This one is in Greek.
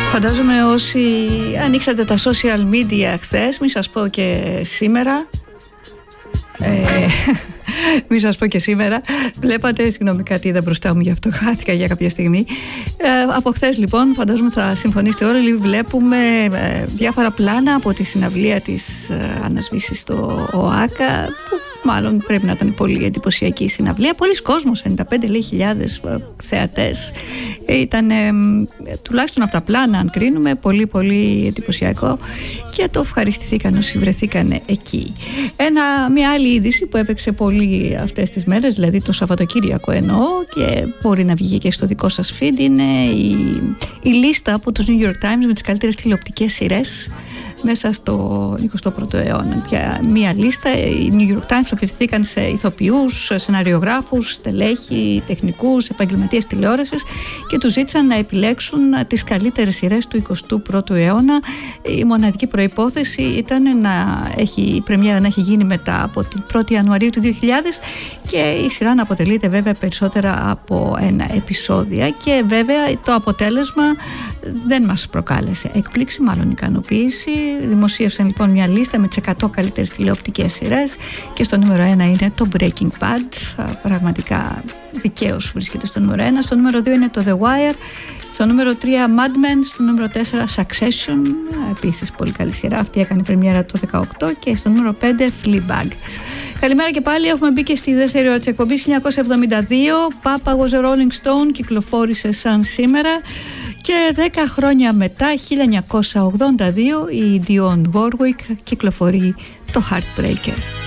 Φαντάζομαι όσοι ανοίξατε τα social media χθες, μη σας πω και σήμερα, βλέπατε, συγγνώμη, κάτι είδα μπροστά μου, γι' αυτό χάθηκα για κάποια στιγμή. Από χθες λοιπόν, φαντάζομαι θα συμφωνήσετε όλοι, βλέπουμε διάφορα πλάνα από τη συναυλία της ανασβήσης στο ΟΑΚΑ, που μάλλον πρέπει να ήταν πολύ εντυπωσιακή η συναυλία. Πολλοί κόσμος, 95.000 θεατές. Ήταν τουλάχιστον από τα πλάνα, αν κρίνουμε, πολύ πολύ εντυπωσιακό και το ευχαριστηθήκαν όσοι βρεθήκαν εκεί. Μια άλλη είδηση που έπαιξε πολύ αυτές τις μέρες, δηλαδή το Σαββατοκύριακο εννοώ, και μπορεί να βγει και στο δικό σας feed, είναι η λίστα από τους New York Times με τις καλύτερες τηλεοπτικές σειρές μέσα στο 21ο αιώνα. Μια λίστα, οι New York Times αφιερθήκαν σε ηθοποιούς, σεναριογράφους, στελέχη, τεχνικούς, επαγγελματίες τηλεόρασης και τους ζήτησαν να επιλέξουν τις καλύτερες σειρές του 21ου αιώνα. Η μοναδική προϋπόθεση ήταν η πρεμιέρα να έχει γίνει μετά από την 1η Ιανουαρίου του 2000 και η σειρά να αποτελείται βέβαια περισσότερα από ένα επεισόδιο, και βέβαια το αποτέλεσμα δεν μας προκάλεσε έκπληξη, μάλλον ικανοποίηση. Δημοσίευσαν λοιπόν μια λίστα με τις 100 καλύτερες τηλεοπτικές σειρές και στο νούμερο 1 είναι το Breaking Bad, πραγματικά δικαίως βρίσκεται στο νούμερο 1. Στο νούμερο 2 είναι το The Wire, στο νούμερο 3 Mad Men, στο νούμερο 4 Succession, επίσης πολύ καλή σειρά, αυτή έκανε πρεμιέρα το 18, και στο νούμερο 5 Fleabag. Καλημέρα και πάλι, έχουμε μπει και στη δεύτερη ώρα της εκπομπής. 1972, Papa was a Rolling Stone, κυκλοφόρησε σαν σήμερα, και 10 χρόνια μετά, 1982, η Dionne Warwick κυκλοφορεί το Heartbreaker.